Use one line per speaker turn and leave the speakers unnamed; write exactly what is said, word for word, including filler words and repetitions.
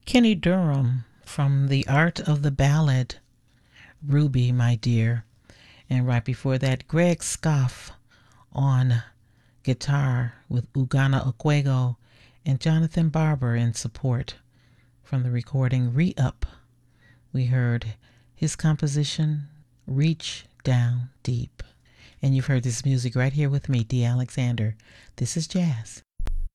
Kenny Durham from The Art of the Ballad, Ruby, My Dear. And right before that, Greg Scoff on guitar with Ugana Okwego and Jonathan Barber in support. From the recording Re-Up, we heard his composition, Reach Down Deep. And you've heard this music right here with me, Dee Alexander. This is Jazz.